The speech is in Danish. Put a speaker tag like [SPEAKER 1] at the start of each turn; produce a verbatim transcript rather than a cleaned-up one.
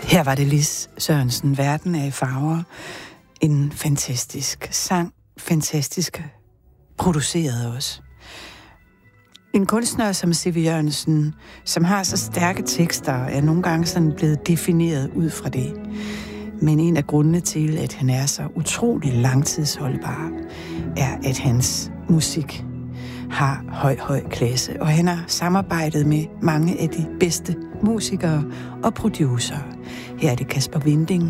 [SPEAKER 1] Her var det Lis Sørensen, Verden er i farver. En fantastisk sang, fantastisk produceret også. En kunstner som C V Jørgensen, som har så stærke tekster, er nogle gange sådan blevet defineret ud fra det. Men en af grundene til, at han er så utrolig langtidsholdbar, er, at hans musik har høj, høj klasse, og han har samarbejdet med mange af de bedste musikere og producer. Her er det Kasper Winding